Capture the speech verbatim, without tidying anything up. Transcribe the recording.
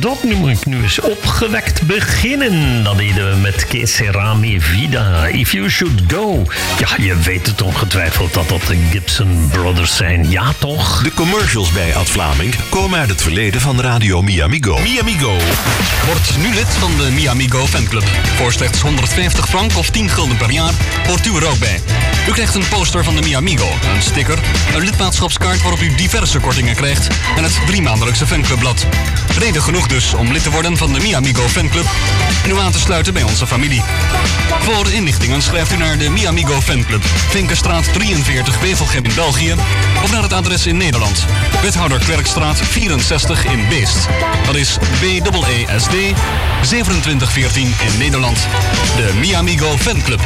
dat nu moet ik nu eens opgewekt beginnen. Dat deden we met Que Sera Mi Vida, If You Should Go. Ja, je weet het ongetwijfeld dat dat de Gibson Brothers zijn. Ja, toch? De commercials bij Ad Vlaming komen uit het verleden van Radio Mi Amigo. Mi Amigo. Word nu lid van de Mi Amigo fanclub. Voor slechts honderdvijftig frank of tien gulden per jaar hoort u er ook bij. U krijgt een poster van de Mi Amigo, een sticker, een lidmaatschapskaart waarop u diverse kortingen krijgt en het driemaandelijkse fanclubblad. Reden genoeg dus om lid te worden van de Mi Amigo fanclub en u aan te sluiten bij onze familie. Voor inlichtingen schrijft u naar de Mi Amigo fanclub, Vinkenstraat drieënveertig, Wevelgem in België, of naar het adres in Nederland, Wethouder Klerkstraat vierenzestig in Beest. Dat is B E E S D zevenentwintig veertien in Nederland. De Mi Amigo fanclub.